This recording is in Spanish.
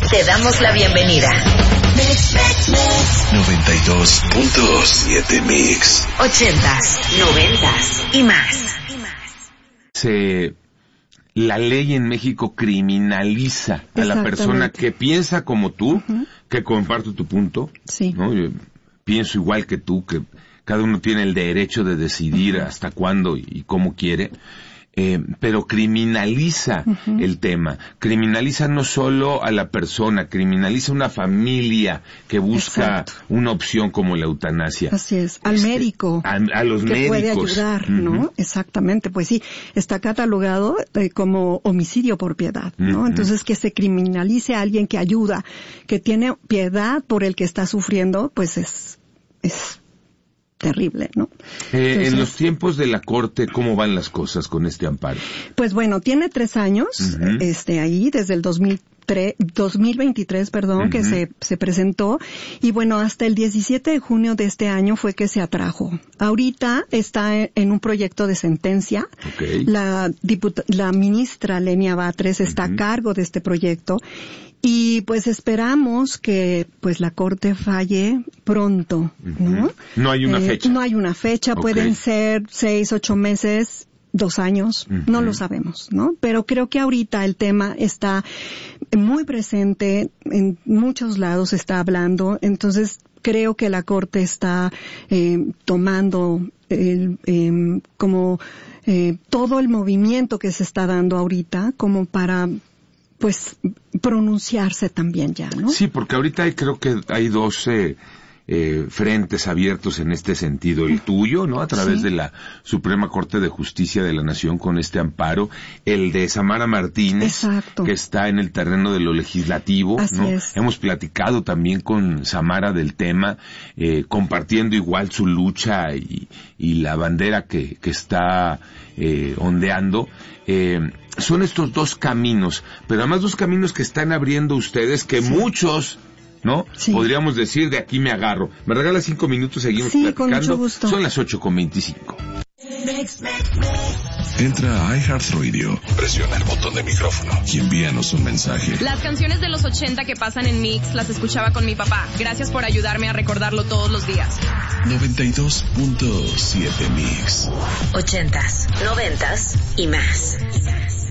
Te damos la bienvenida. 92.7 Mix. 80s, 90s y más. La ley en México criminaliza a la persona que piensa como tú, que comparto tu punto, sí, ¿no? Yo pienso igual que tú, que cada uno tiene el derecho de decidir hasta cuándo y cómo quiere, pero criminaliza el tema, criminaliza no solo a la persona, criminaliza una familia que busca una opción como la eutanasia. Así es, al médico, a los que médicos puede ayudar, ¿no? Exactamente, pues sí, está catalogado como homicidio por piedad, ¿no? Entonces que se criminalice a alguien que ayuda, que tiene piedad por el que está sufriendo, pues es terrible, ¿no? Entonces, en los tiempos de la Corte, ¿cómo van las cosas con este amparo? Pues bueno, tiene 3 años, ahí, desde el 2023, que se presentó, y bueno, hasta el 17 de junio de este año fue que se atrajo. Ahorita está en un proyecto de sentencia. Okay. La ministra Lenia Batres está a cargo de este proyecto. Y pues esperamos que pues la Corte falle pronto, ¿no? No hay una fecha. No hay una fecha, Okay. Pueden ser 6, 8 meses, 2 años, no lo sabemos, ¿no? Pero creo que ahorita el tema está muy presente, en muchos lados se está hablando, entonces creo que la Corte está tomando todo el movimiento que se está dando ahorita como para pues pronunciarse también ya, ¿no? Sí, porque ahorita creo que hay 2 frentes abiertos en este sentido. El tuyo, ¿no? A través de la Suprema Corte de Justicia de la Nación con este amparo. El de Samara Martínez, exacto, que está en el terreno de lo legislativo, así ¿no? Es. Hemos platicado también con Samara del tema, compartiendo igual su lucha y la bandera que está ondeando. Son estos 2 caminos, pero además 2 caminos que están abriendo ustedes, que muchos, ¿no? Sí. Podríamos decir, de aquí me agarro. ¿Me regalas 5 minutos? Seguimos platicando. Con mucho gusto. Son las 8:25. Entra a iHeartRadio, presiona el botón de micrófono y envíanos un mensaje. Las canciones de los 80 que pasan en Mix las escuchaba con mi papá. Gracias por ayudarme a recordarlo todos los días. 92.7 Mix. 80s, 90s y más.